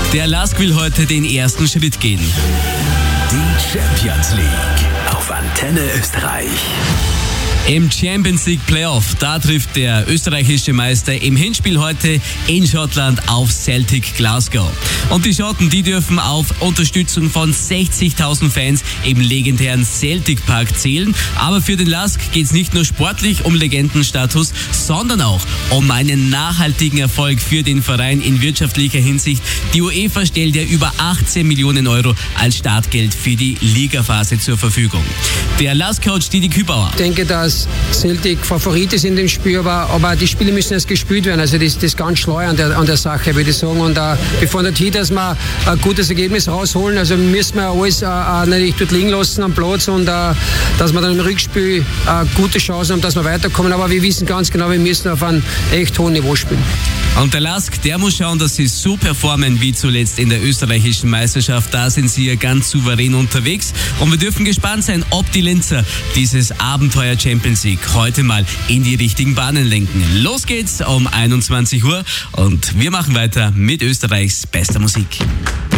Der LASK will heute den ersten Schritt gehen. Die Champions League auf Antenne Österreich. Im Champions League Playoff, da trifft der österreichische Meister im Hinspiel heute in Schottland auf Celtic Glasgow. Und die Schotten, die dürfen auf Unterstützung von 60.000 Fans im legendären Celtic Park zählen. Aber für den LASK geht es nicht nur sportlich um Legendenstatus, sondern auch um einen nachhaltigen Erfolg für den Verein in wirtschaftlicher Hinsicht. Die UEFA stellt ja über 18 Millionen Euro als Startgeld für die Ligaphase zur Verfügung. Der LASK-Coach Didi Kübauer. Ich denke, dass Celtic Favorit ist in dem Spiel, aber die Spiele müssen erst gespielt werden. Also das ist ganz schlau an der Sache, würde ich sagen. Und bevor dorthin, dass wir ein gutes Ergebnis rausholen, also müssen wir alles natürlich dort liegen lassen am Platz und dass wir dann im Rückspiel gute Chancen haben, dass wir weiterkommen. Aber wir wissen ganz genau, wir müssen auf einem echt hohen Niveau spielen. Und der LASK, der muss schauen, dass sie so performen wie zuletzt in der österreichischen Meisterschaft. Da sind sie ja ganz souverän unterwegs. Und wir dürfen gespannt sein, ob die Linzer dieses Abenteuer Champions League heute mal in die richtigen Bahnen lenken. Los geht's um 21 Uhr und wir machen weiter mit Österreichs bester Musik.